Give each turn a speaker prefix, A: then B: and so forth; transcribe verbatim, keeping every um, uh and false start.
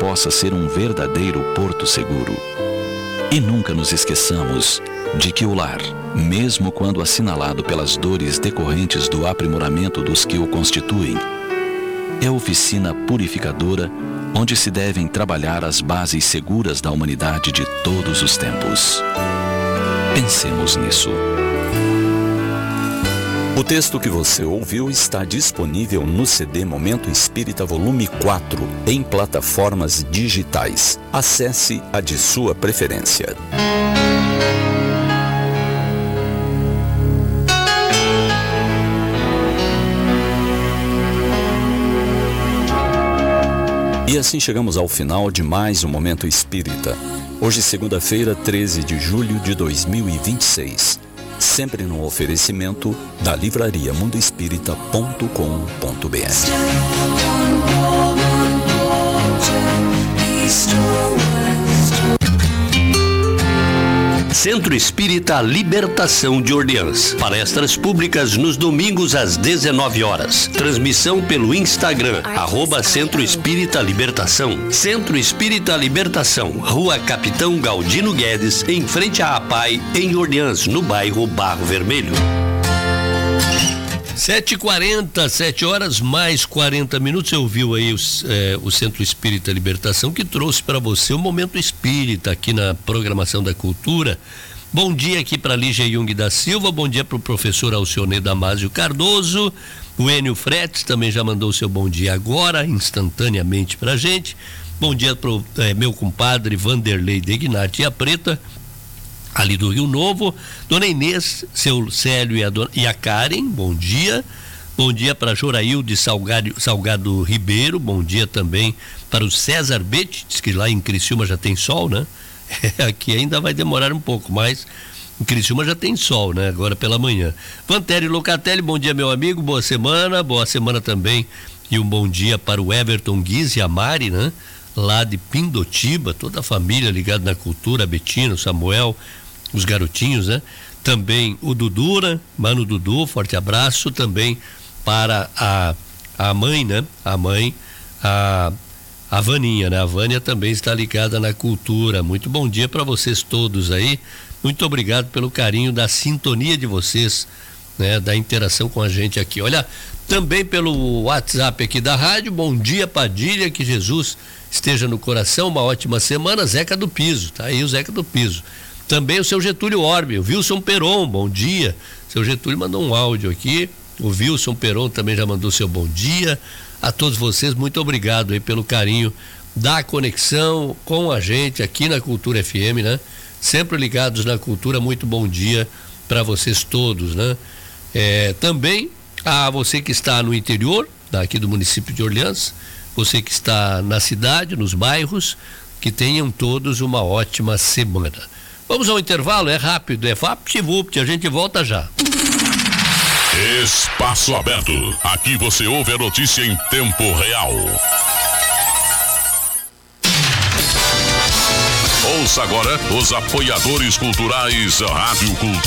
A: possa ser um verdadeiro porto seguro. E nunca nos esqueçamos de que o lar, mesmo quando assinalado pelas dores decorrentes do aprimoramento dos que o constituem, é a oficina purificadora onde se devem trabalhar as bases seguras da humanidade de todos os tempos. Pensemos nisso.
B: O texto que você ouviu está disponível no C D Momento Espírita Volume quatro, em plataformas digitais. Acesse a de sua preferência. E assim chegamos ao final de mais um Momento Espírita. Hoje, segunda-feira, treze de julho de dois mil e vinte e seis. Sempre no oferecimento da livraria mundo espírita ponto com ponto br.
C: Centro Espírita Libertação de Orleans. Palestras públicas nos domingos às dezenove horas. Transmissão pelo Instagram, arroba Centro Espírita Libertação. Centro Espírita Libertação, Rua Capitão Galdino Guedes, em frente à APAI, em Orleans, no bairro Barro Vermelho. sete e quarenta, sete horas mais quarenta minutos. Você ouviu aí os, é, o Centro Espírita Libertação, que trouxe para você o Momento Espírita aqui na programação da Cultura. Bom dia aqui para Lígia Jung da Silva, bom dia para o professor Alcionê Damásio Cardoso. O Enio Fretes também já mandou o seu bom dia agora, instantaneamente para a gente. Bom dia para o é, meu compadre Vanderlei Degnati e a Preta, ali do Rio Novo. Dona Inês, seu Célio e a, dona, e a Karen, bom dia. Bom dia para Jorailde Salgado, Salgado Ribeiro, bom dia também para o César Betti, diz que lá em Criciúma já tem sol, né? Aqui ainda vai demorar um pouco, mas em Criciúma já tem sol, né? Agora pela manhã. Vantério Locatelli, bom dia meu amigo, boa semana, boa semana também. E um bom dia para o Everton Guiz e a Mari, né? Lá de Pindotiba, toda a família ligada na cultura, Betino, Samuel, os garotinhos, né? Também o Dudura, Mano Dudu, forte abraço também para a, a mãe, né? A mãe, a, a Vaninha, né? A Vânia também está ligada na cultura. Muito bom dia para vocês todos aí. Muito obrigado pelo carinho da sintonia de vocês, né? Da interação com a gente aqui. Olha, também pelo WhatsApp aqui da rádio, bom dia Padilha, que Jesus esteja no coração, uma ótima semana. Zeca do Piso, tá aí o Zeca do Piso. Também o seu Getúlio Orbe, o Wilson Peron, bom dia. Seu Getúlio mandou um áudio aqui, o Wilson Peron também já mandou seu bom dia. A todos vocês, muito obrigado aí pelo carinho da conexão com a gente aqui na Cultura F M, né? Sempre ligados na cultura, muito bom dia para vocês todos, né? É, também a você que está no interior, daqui do município de Orleans, você que está na cidade, nos bairros, que tenham todos uma ótima semana. Vamos ao intervalo, é rápido, é vapt-vupt, a gente volta já.
D: Espaço Aberto, aqui você ouve a notícia em tempo real. Ouça agora os apoiadores culturais Rádio Cultura.